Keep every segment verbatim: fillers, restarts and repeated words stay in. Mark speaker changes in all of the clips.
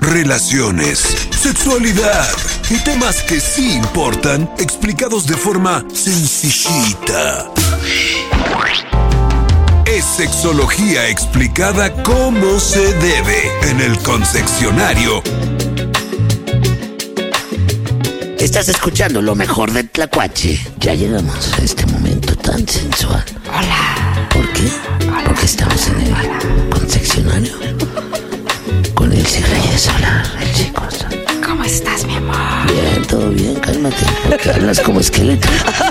Speaker 1: relaciones, sexualidad y temas que sí importan, explicados de forma sencillita. Es sexología explicada como se debe en el Concepcionario.
Speaker 2: Estás escuchando lo mejor de Tlacuache. Ya llegamos a este momento tan sensual.
Speaker 3: Hola.
Speaker 2: ¿Por qué?
Speaker 3: Hola.
Speaker 2: Porque estamos en el
Speaker 3: Hola.
Speaker 2: Concepcionario con el Reyes Solar, el chico.
Speaker 3: ¿Cómo estás, mi amor?
Speaker 2: Bien, todo bien, cálmate, porque hablas como esqueleto.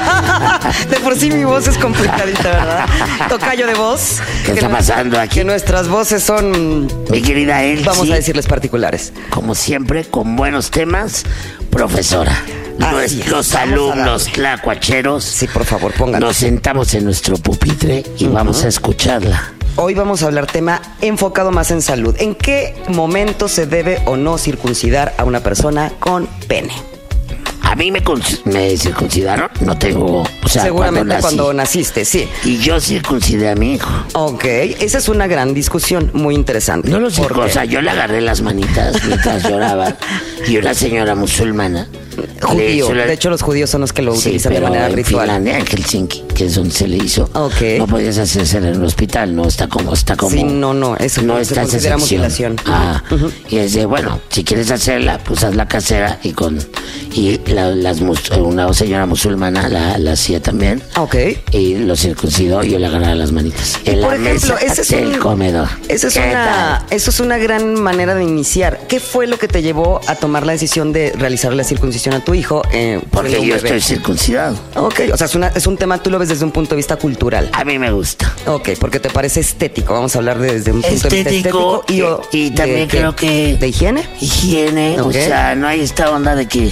Speaker 3: De por sí mi voz es complicadita, ¿verdad? Tocayo de voz.
Speaker 2: ¿Qué está pasando aquí?
Speaker 3: Que nuestras voces son,
Speaker 2: Mi querida Elsie,
Speaker 3: vamos a decirles, particulares.
Speaker 2: como siempre, con buenos temas, profesora.
Speaker 3: Así es,
Speaker 2: Los
Speaker 3: vamos a
Speaker 2: alumnos
Speaker 3: darle.
Speaker 2: tlacuacheros,
Speaker 3: Sí, por favor, pónganlo.
Speaker 2: nos sentamos en nuestro pupitre y
Speaker 3: Ujú.
Speaker 2: vamos a escucharla.
Speaker 3: Hoy vamos a hablar tema enfocado más en salud. ¿En qué momento se debe o no circuncidar a una persona con pene?
Speaker 2: A mí me, cons- me circuncidaron, no tengo, o sea,
Speaker 3: Seguramente
Speaker 2: cuando,
Speaker 3: cuando,
Speaker 2: nací.
Speaker 3: naciste, sí.
Speaker 2: Y yo circuncidé a mi hijo.
Speaker 3: Ok, esa es una gran discusión, muy interesante.
Speaker 2: No lo sé,
Speaker 3: ¿Por
Speaker 2: o
Speaker 3: qué?
Speaker 2: sea, yo le agarré las manitas mientras lloraba y una señora musulmana. le
Speaker 3: Judío,
Speaker 2: hizo la-
Speaker 3: de hecho los judíos son los que lo
Speaker 2: Sí,
Speaker 3: utilizan de
Speaker 2: pero
Speaker 3: manera
Speaker 2: en
Speaker 3: ritual.
Speaker 2: Finlandia, en Helsinki, que es donde se le hizo.
Speaker 3: Ok.
Speaker 2: No podías hacerse en el hospital, no está como, está como.
Speaker 3: Sí, no, no, eso
Speaker 2: no
Speaker 3: se
Speaker 2: está esa
Speaker 3: considera
Speaker 2: sección.
Speaker 3: mutilación.
Speaker 2: Ah,
Speaker 3: Ujú.
Speaker 2: y es de, bueno, si quieres hacerla, pues hazla casera y con. Y la, las mus- una señora musulmana la, la hacía también.
Speaker 3: Ok.
Speaker 2: Y lo circuncidó y yo le agarraba las manitas. En
Speaker 3: Por
Speaker 2: la
Speaker 3: ejemplo,
Speaker 2: mesa
Speaker 3: ese es
Speaker 2: del
Speaker 3: un-
Speaker 2: comedor.
Speaker 3: Esa es,
Speaker 2: ¿Qué
Speaker 3: una,
Speaker 2: tal?
Speaker 3: eso es una gran manera de iniciar. ¿Qué fue lo que te llevó a tomar la decisión de realizar la circuncisión a tu hijo? Eh,
Speaker 2: Porque
Speaker 3: siendo un
Speaker 2: yo
Speaker 3: bebé?
Speaker 2: estoy circuncidado.
Speaker 3: Ok, o sea, es, una- es un tema, tú lo ves desde un punto de vista cultural.
Speaker 2: A mí me gusta.
Speaker 3: Ok, porque te parece estético. Vamos a hablar de- desde un punto de vista
Speaker 2: Estético,
Speaker 3: estético. Y, o-
Speaker 2: y
Speaker 3: de
Speaker 2: también
Speaker 3: qué?
Speaker 2: creo que-
Speaker 3: ¿De higiene?
Speaker 2: Higiene,
Speaker 3: Ok.
Speaker 2: o sea, no hay esta onda de que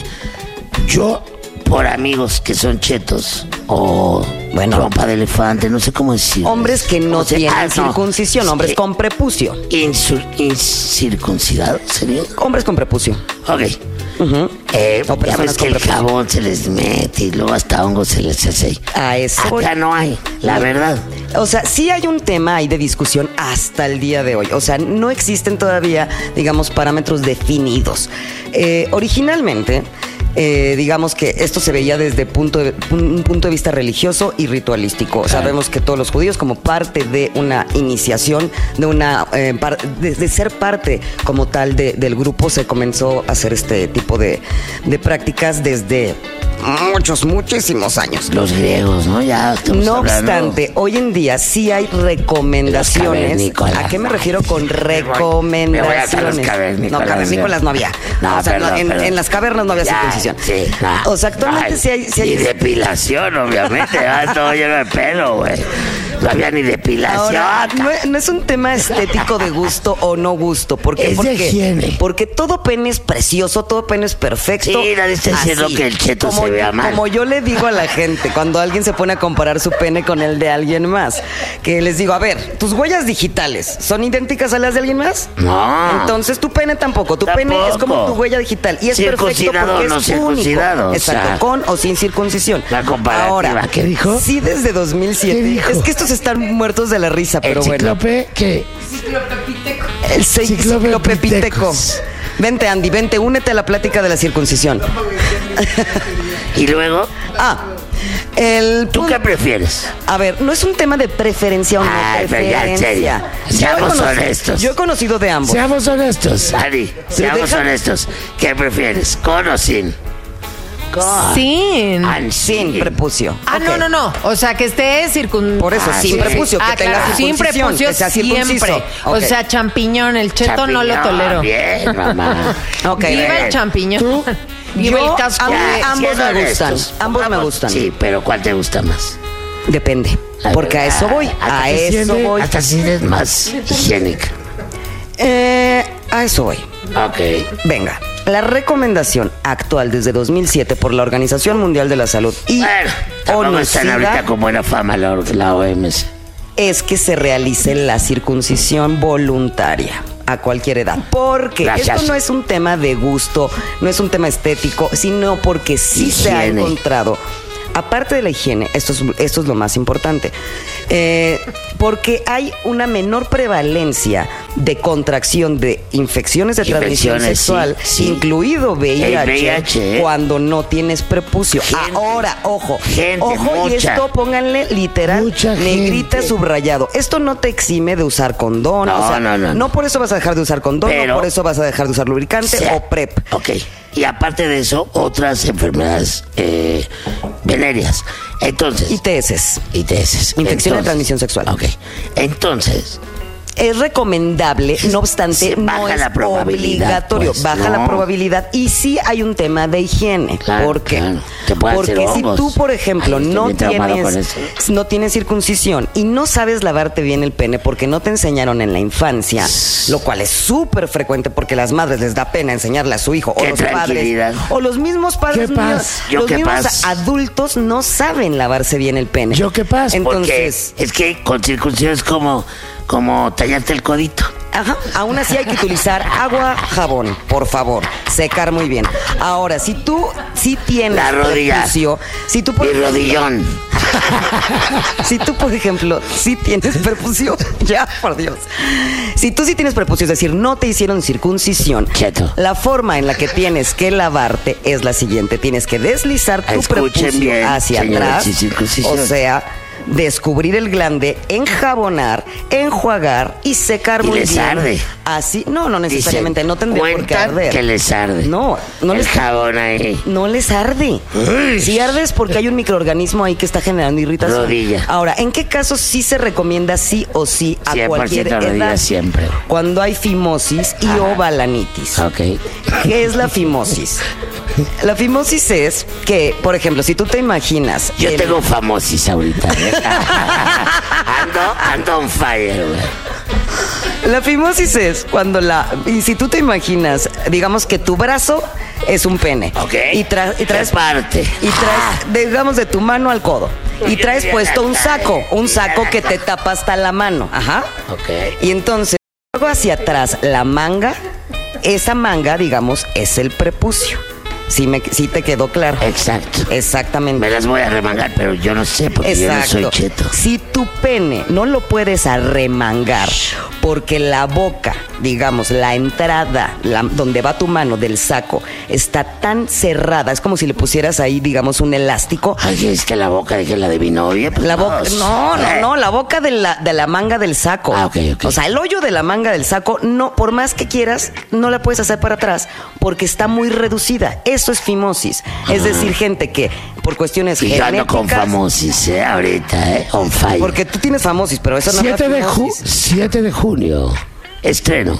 Speaker 2: yo, por amigos que son chetos o
Speaker 3: Bueno.
Speaker 2: trompa de elefante, no sé cómo decir.
Speaker 3: Hombres que no tienen circuncisión, hombres con prepucio.
Speaker 2: Incircuncidados, ¿sería?
Speaker 3: Hombres con prepucio.
Speaker 2: Ok.
Speaker 3: Ujú.
Speaker 2: Eh,
Speaker 3: O
Speaker 2: ya
Speaker 3: personas
Speaker 2: ves que
Speaker 3: con
Speaker 2: el
Speaker 3: prepucio.
Speaker 2: jabón se les mete y luego hasta hongo se les hace.
Speaker 3: A eso voy.
Speaker 2: Acá no hay, la verdad.
Speaker 3: O sea, sí hay un tema ahí de discusión hasta el día de hoy. O sea, no existen todavía, digamos, parámetros definidos. Eh, originalmente, eh, digamos que esto se veía desde punto de- un punto de vista religioso y ritualístico.
Speaker 2: Claro.
Speaker 3: Sabemos que todos los judíos, como parte de una iniciación, de una eh, par- de, de ser parte como tal de- del grupo, se comenzó a hacer este tipo de, de prácticas desde muchos, muchísimos años.
Speaker 2: Los griegos, ¿no? Ya estamos
Speaker 3: No
Speaker 2: hablando-
Speaker 3: obstante, hoy en día sí hay recomendaciones.
Speaker 2: cavernícolas.
Speaker 3: ¿A qué me refiero con
Speaker 2: Me voy a
Speaker 3: recomendaciones?
Speaker 2: hacer los cavernícolas.
Speaker 3: No, cavernícolas no había.
Speaker 2: No,
Speaker 3: o sea,
Speaker 2: perdón,
Speaker 3: no, en,
Speaker 2: perdón.
Speaker 3: en las cavernas no había
Speaker 2: Ya,
Speaker 3: circuncisión.
Speaker 2: Sí, no.
Speaker 3: O sea, actualmente
Speaker 2: Ay,
Speaker 3: sí hay... Sí hay
Speaker 2: ni depilación, obviamente. Ah, todo lleno de pelo, güey. No había ni depilación.
Speaker 3: Ahora, no, es- no es un tema estético de gusto o no gusto. ¿Por qué?
Speaker 2: Es de
Speaker 3: Porque,
Speaker 2: higiene.
Speaker 3: porque todo pene es precioso, todo pene es perfecto.
Speaker 2: Sí, nadie está diciendo que el cheto
Speaker 3: como,
Speaker 2: se vea mal.
Speaker 3: Como yo le digo a la gente, cuando alguien se pone a comparar su pene con el de alguien más, que les digo, a ver, tus huellas digitales, ¿son idénticas a las de alguien más?
Speaker 2: No.
Speaker 3: Entonces tu pene tampoco. Tu pene es como
Speaker 2: Tampoco.
Speaker 3: tu huella digital. Y es perfecto
Speaker 2: Circuncidado
Speaker 3: porque
Speaker 2: o no
Speaker 3: es único.
Speaker 2: circuncidado, o
Speaker 3: Exacto,
Speaker 2: sea,
Speaker 3: con o sin circuncisión.
Speaker 2: la comparativa.
Speaker 3: Ahora,
Speaker 2: ¿Qué dijo?
Speaker 3: Sí, desde dos mil siete.
Speaker 2: ¿Qué dijo?
Speaker 3: Es que estos están muertos de la risa,
Speaker 2: ¿El
Speaker 3: pero bueno.
Speaker 2: cíclope qué?
Speaker 3: El ce-
Speaker 2: Cíclope
Speaker 3: ciclopepiteco.
Speaker 2: pitecos.
Speaker 3: Vente, Andy, vente, únete a la plática de la circuncisión.
Speaker 2: Y luego,
Speaker 3: Ah, el
Speaker 2: ¿tú
Speaker 3: pun-
Speaker 2: qué prefieres?
Speaker 3: A ver, no es un tema de preferencia o no
Speaker 2: Ay, pero ya, en
Speaker 3: preferencia.
Speaker 2: serio.
Speaker 3: Yo he
Speaker 2: Seamos
Speaker 3: conocido-
Speaker 2: honestos.
Speaker 3: Yo he conocido de ambos.
Speaker 2: Seamos honestos, Ari. Seamos
Speaker 3: deja-
Speaker 2: honestos. ¿Qué prefieres? ¿Con o sin? Con.
Speaker 4: Sin.
Speaker 2: Al
Speaker 3: Sin prepucio.
Speaker 4: Ah,
Speaker 3: Ok.
Speaker 4: no, no, no. O sea, que esté circun...
Speaker 3: Por eso,
Speaker 2: Ah,
Speaker 3: sin
Speaker 2: sí.
Speaker 3: prepucio, que
Speaker 4: Ah,
Speaker 3: tenga
Speaker 4: claro, sin
Speaker 3: circuncisión,
Speaker 4: prepucio
Speaker 3: que sea circunciso.
Speaker 4: siempre. O
Speaker 3: Ok.
Speaker 4: sea, champiñón, el cheto no lo
Speaker 2: Champiñón,
Speaker 4: tolero.
Speaker 2: Bien, mamá.
Speaker 3: Ok,
Speaker 4: Viva
Speaker 3: bien.
Speaker 4: el champiñón. Viva
Speaker 3: Yo,
Speaker 4: el casco.
Speaker 3: a mí
Speaker 2: Ya,
Speaker 3: ambos
Speaker 2: siendo
Speaker 3: me gustan.
Speaker 2: honestos.
Speaker 3: Ambos me
Speaker 2: Vamos,
Speaker 3: gustan.
Speaker 2: Sí, pero ¿cuál te gusta más?
Speaker 3: Depende.
Speaker 2: La
Speaker 3: Porque a
Speaker 2: verdad,
Speaker 3: eso voy.
Speaker 2: hasta
Speaker 3: A
Speaker 2: te
Speaker 3: eso
Speaker 2: sientes-
Speaker 3: voy.
Speaker 2: Hasta si eres más higiénica.
Speaker 3: Eh, a eso voy.
Speaker 2: Ok.
Speaker 3: Venga. La recomendación actual desde dos mil siete por la Organización Mundial de la Salud y
Speaker 2: Bueno, tampoco están ahorita
Speaker 3: ONUSIDA
Speaker 2: con buena fama la, la O M S.
Speaker 3: es que se realice la circuncisión voluntaria a cualquier edad. Porque
Speaker 2: Gracias.
Speaker 3: esto no es un tema de gusto, no es un tema estético, sino porque sí se ha
Speaker 2: Higiene.
Speaker 3: encontrado, aparte de la higiene, esto es, esto es lo más importante, Eh, porque hay una menor prevalencia de contracción de infecciones de transmisión
Speaker 2: Infecciones,
Speaker 3: sexual,
Speaker 2: sí, sí.
Speaker 3: incluido V I H,
Speaker 2: El V I H, ¿eh?
Speaker 3: cuando no tienes prepucio.
Speaker 2: Gente,
Speaker 3: Ahora, ojo,
Speaker 2: gente,
Speaker 3: ojo, y
Speaker 2: mucha.
Speaker 3: esto pónganle literal,
Speaker 2: Mucha
Speaker 3: negrita
Speaker 2: gente.
Speaker 3: subrayado. Esto no te exime de usar condón.
Speaker 2: No,
Speaker 3: o sea,
Speaker 2: no, no,
Speaker 3: no por eso vas a dejar de usar condón,
Speaker 2: Pero-
Speaker 3: no por eso vas a dejar de usar lubricante
Speaker 2: sea,
Speaker 3: o PrEP.
Speaker 2: Ok. Y aparte de eso, otras enfermedades eh, venéreas. Entonces.
Speaker 3: I T S.
Speaker 2: I T S.
Speaker 3: Infección de
Speaker 2: Entonces,
Speaker 3: transmisión sexual.
Speaker 2: Ok. Entonces,
Speaker 3: Es recomendable, no obstante,
Speaker 2: Se
Speaker 3: no
Speaker 2: baja
Speaker 3: es
Speaker 2: la probabilidad,
Speaker 3: obligatorio.
Speaker 2: pues,
Speaker 3: baja
Speaker 2: no.
Speaker 3: la probabilidad y sí hay un tema de higiene.
Speaker 2: Claro,
Speaker 3: ¿Por qué?
Speaker 2: claro. Te pueden
Speaker 3: Porque
Speaker 2: hacer
Speaker 3: si
Speaker 2: hongos.
Speaker 3: tú, por ejemplo,
Speaker 2: Ay, estoy
Speaker 3: no
Speaker 2: bien traumado con
Speaker 3: tienes,
Speaker 2: eso.
Speaker 3: no tienes circuncisión y no sabes lavarte bien el pene porque no te enseñaron en la infancia, lo cual es súper frecuente porque las madres les da pena enseñarle a su hijo o
Speaker 2: Qué
Speaker 3: los padres
Speaker 2: tranquilidad.
Speaker 3: o los mismos padres
Speaker 5: ¿Qué pasa?
Speaker 3: míos,
Speaker 2: Yo
Speaker 3: los
Speaker 2: qué
Speaker 3: mismos
Speaker 2: pasa.
Speaker 3: adultos no saben lavarse bien el pene.
Speaker 5: ¿Yo qué pasa?
Speaker 3: Entonces,
Speaker 2: porque es que con circuncisión es como, como tallarte el codito.
Speaker 3: Ajá, aún así hay que utilizar agua, jabón, por favor, secar muy bien. Ahora, si tú sí tienes
Speaker 2: La rodilla.
Speaker 3: prepucio, si tú por
Speaker 2: Mi
Speaker 3: ejemplo,
Speaker 2: rodillón.
Speaker 3: si tú por ejemplo sí tienes prepucio, ya por Dios. Si tú sí tienes prepucio, es decir, no te hicieron circuncisión,
Speaker 2: Cheto.
Speaker 3: la forma en la que tienes que lavarte es la siguiente: tienes que deslizar tu
Speaker 2: Escuchen
Speaker 3: prepucio
Speaker 2: bien,
Speaker 3: hacia
Speaker 2: señores,
Speaker 3: atrás,
Speaker 2: sin circuncisión.
Speaker 3: o sea, descubrir el glande, enjabonar, enjuagar y secar
Speaker 2: Y
Speaker 3: muy
Speaker 2: les
Speaker 3: bien.
Speaker 2: arde.
Speaker 3: Así, no, no necesariamente,
Speaker 2: Dicen,
Speaker 3: no tendría por qué
Speaker 2: cuentan
Speaker 3: arder.
Speaker 2: que les arde.
Speaker 3: No, no
Speaker 2: el
Speaker 3: les
Speaker 2: jabón ahí.
Speaker 3: no les arde. Si arde es porque hay un microorganismo ahí que está generando irritación.
Speaker 2: Rodilla.
Speaker 3: Ahora, ¿en qué casos sí se recomienda sí o sí a
Speaker 2: cien por
Speaker 3: cualquier
Speaker 2: ciento rodilla
Speaker 3: edad?
Speaker 2: siempre.
Speaker 3: Cuando hay fimosis y o balanitis.
Speaker 2: Ok.
Speaker 3: ¿Qué es la fimosis? La fimosis es que, por ejemplo, si tú te imaginas...
Speaker 2: Yo
Speaker 3: el-
Speaker 2: tengo famosis ahorita. ¿eh? ando, ando on fire, güey.
Speaker 3: La fimosis es cuando la... Y si tú te imaginas, digamos que tu brazo es un pene.
Speaker 2: Ok.
Speaker 3: Y, tra- y traes...
Speaker 2: ¿Qué parte?
Speaker 3: Y traes, digamos, de tu mano al codo. Y traes puesto un saco. Un saco que te tapa hasta la mano. Ajá.
Speaker 2: Ok.
Speaker 3: Y entonces, luego hacia atrás, la manga, esa manga, digamos, es el prepucio. Sí, me, sí te quedó claro.
Speaker 2: Exacto.
Speaker 3: Exactamente.
Speaker 2: Me las voy a remangar, pero yo no sé porque yo no soy cheto.
Speaker 3: Si tu pene no lo puedes arremangar porque la boca, digamos, la entrada, la- donde va tu mano del saco, está tan cerrada, es como si le pusieras ahí, digamos, un elástico.
Speaker 2: Ay, es que la boca de que la de mi novia. Pues
Speaker 3: La boca, no, no,
Speaker 2: Eh.
Speaker 3: no, la boca de la, de la manga del saco.
Speaker 2: Ah, ok, ok.
Speaker 3: O sea, el hoyo de la manga del saco, no, por más que quieras, no la puedes hacer para atrás porque está muy reducida. Eso es fimosis. Es decir, gente que por cuestiones
Speaker 2: Y yo ando
Speaker 3: genéticas...
Speaker 2: con famosis, ¿eh? Ahorita, ¿eh? On fire.
Speaker 3: Porque tú tienes famosis, pero eso no es
Speaker 5: siete de, ju-
Speaker 3: fimosis.
Speaker 2: siete de junio, estreno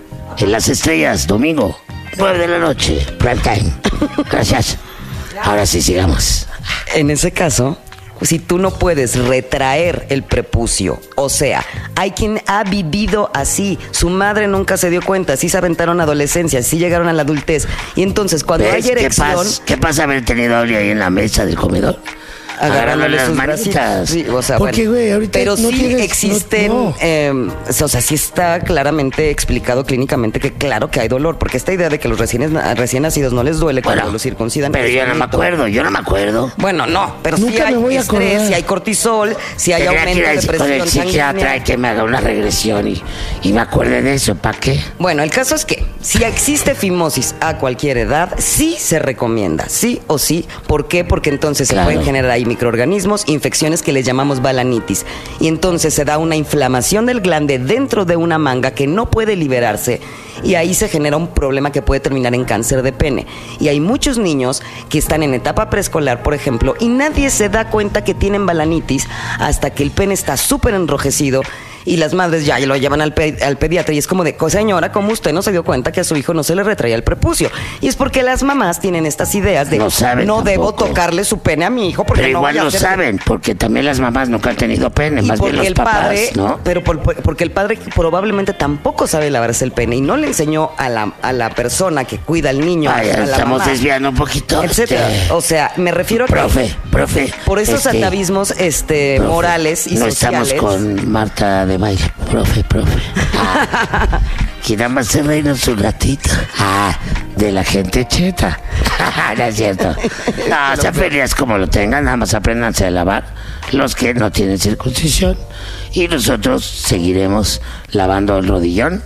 Speaker 2: en Las Estrellas, domingo, nueve de la noche, prime time. Gracias. Ahora sí, sigamos.
Speaker 3: En ese caso, si tú no puedes retraer el prepucio, o sea, hay quien ha vivido así, su madre nunca se dio cuenta, sí se aventaron adolescencia, sí llegaron a la adultez, y entonces cuando
Speaker 2: ¿Ves?
Speaker 3: hay
Speaker 2: ¿Qué
Speaker 3: erección...
Speaker 2: pasa? ¿Qué pasa haber tenido a Auri ahí en la mesa del comedor?
Speaker 3: Agarrándole
Speaker 2: las
Speaker 3: sus
Speaker 2: manitas.
Speaker 3: bracitos. Sí, o sea,
Speaker 5: Porque,
Speaker 3: bueno.
Speaker 5: güey, ahorita
Speaker 3: Pero
Speaker 5: no
Speaker 3: sí
Speaker 5: tienes-
Speaker 3: existen,
Speaker 5: no- no.
Speaker 3: eh, o sea, sí está claramente explicado clínicamente que claro que hay dolor, porque esta idea de que los recién, recién nacidos no les duele cuando
Speaker 2: Bueno,
Speaker 3: los circuncidan.
Speaker 2: pero
Speaker 3: es
Speaker 2: yo no
Speaker 3: un
Speaker 2: me
Speaker 3: mito.
Speaker 2: acuerdo, yo no me acuerdo.
Speaker 3: Bueno, no, pero sí
Speaker 5: Nunca
Speaker 3: hay
Speaker 5: me voy a
Speaker 3: estrés,
Speaker 5: acordar.
Speaker 3: si hay cortisol, si hay
Speaker 2: Tendría que ir
Speaker 3: aumento
Speaker 2: al-
Speaker 3: de
Speaker 2: con
Speaker 3: presión
Speaker 2: el psiquiatra
Speaker 3: sanguínea.
Speaker 2: y que me haga una regresión y, y me acuerde de eso, ¿para qué?
Speaker 3: Bueno, el caso es que si existe fimosis a cualquier edad, sí se recomienda, sí o sí. ¿Por qué? Porque entonces
Speaker 2: Claro.
Speaker 3: se pueden generar ahí microorganismos, infecciones que les llamamos balanitis. Y entonces se da una inflamación del glande dentro de una manga que no puede liberarse. Y ahí se genera un problema que puede terminar en cáncer de pene. Y hay muchos niños que están en etapa preescolar, por ejemplo, y nadie se da cuenta que tienen balanitis hasta que el pene está súper enrojecido. Y las madres ya lo llevan al, pe- al pediatra y es como de, señora, ¿cómo usted no se dio cuenta que a su hijo no se le retraía el prepucio? Y es porque las mamás tienen estas ideas de
Speaker 2: No saben
Speaker 3: no debo
Speaker 2: tampoco.
Speaker 3: tocarle su pene a mi hijo porque
Speaker 2: Pero
Speaker 3: no
Speaker 2: igual
Speaker 3: voy a
Speaker 2: lo
Speaker 3: hacer-
Speaker 2: saben, porque también las mamás nunca han tenido pene,
Speaker 3: Y
Speaker 2: más bien
Speaker 3: porque
Speaker 2: los
Speaker 3: el
Speaker 2: papás,
Speaker 3: padre,
Speaker 2: ¿no?
Speaker 3: pero por- por- porque el padre probablemente tampoco sabe lavarse el pene y no le enseñó a la, a la persona que cuida al niño,
Speaker 2: Vaya,
Speaker 3: a la
Speaker 2: estamos
Speaker 3: mamá,
Speaker 2: desviando un poquito.
Speaker 3: etcétera.
Speaker 2: este,
Speaker 3: O sea, me refiero a que
Speaker 2: profe, profe.
Speaker 3: por esos
Speaker 2: este,
Speaker 3: atavismos este,
Speaker 2: profe,
Speaker 3: morales y
Speaker 2: no
Speaker 3: sociales.
Speaker 2: estamos con Marta de baile, profe, profe. Ah, que nada más se reina su ratito. Ah, de la gente cheta. No es cierto. No, se peleas como lo tengan, nada más apréndanse a lavar los que no tienen circuncisión. Y nosotros seguiremos lavando el rodillón